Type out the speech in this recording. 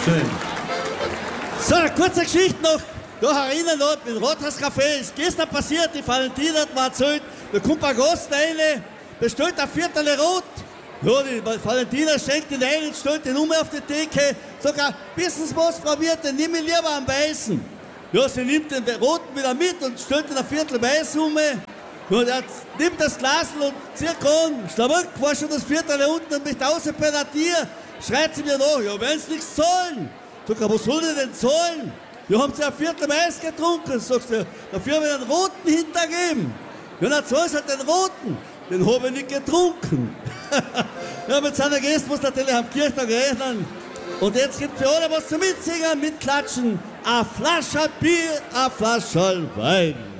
Schön. So, eine kurze Geschichte noch. Da herinnen im Rathauscafé ist gestern passiert, die Valentina hat mir erzählt, da kommt ein Gast rein, bestellt ein Viertel Rot. Ja, die Valentina schenkt ihn ein und stellt ihn auf die Theke. Sagt, wissen Sie was, Frau Wirtin, nimm ihn lieber am Weißen. Ja, sie nimmt den Roten wieder mit und stellt ihn ein Viertel Weiß um. Ja, der nimmt das Glas und zieht an. Schlawak, war schon das Viertel unten und mich draußen bei der Tier. Schreit sie mir nach, ja, wenn Sie nichts zahlen. Sag, was soll ich denn zahlen? Ja, haben Sie ein Viertel Weiß getrunken? Sagst du, dafür habe ich den Roten hintergeben. Ja, dann zahlst du halt den Roten. Den habe ich nicht getrunken. Ja, mit seiner Gäste muss natürlich am Kirchtag rechnen. Und jetzt gibt es für alle was zum Mitsingen, mitklatschen. A Flasche Bier, a Flasche Wein.